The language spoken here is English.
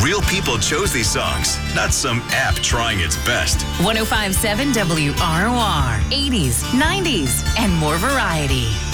Real people chose these songs, not some app trying its best. 105.7 WROR. 80s, 90s, and more variety.